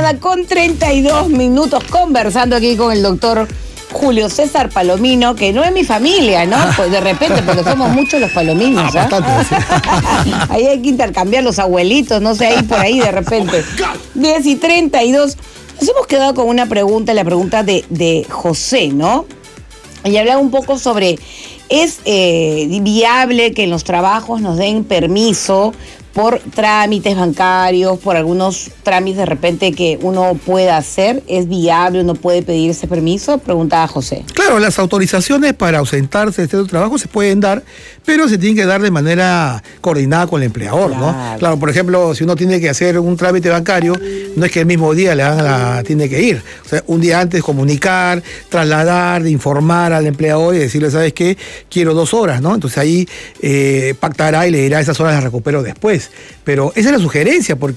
1:32 conversando aquí con el doctor Julio César Palomino, que no es mi familia, ¿no? Pues de repente, porque somos muchos los palominos, ¿ah? Bastante, sí. Ahí hay que intercambiar los abuelitos, no sé, ahí por ahí de repente. 10:32. Nos hemos quedado con una pregunta, la pregunta de José, ¿no? Y hablaba un poco sobre, ¿es viable que en los trabajos nos den permiso por trámites bancarios, por algunos trámites de repente que uno pueda hacer? ¿Es viable, uno puede pedir ese permiso? Preguntaba José. Claro, las autorizaciones para ausentarse de este trabajo se pueden dar, pero se tienen que dar de manera coordinada con el empleador, Claro. ¿no? Claro, por ejemplo, si uno tiene que hacer un trámite bancario, no es que el mismo día tiene que ir. O sea, un día antes comunicar, trasladar, informar al empleador y decirle, ¿sabes qué? Quiero 2 horas, ¿no? Entonces ahí pactará y le dirá esas horas las recupero después. Pero esa es la sugerencia, porque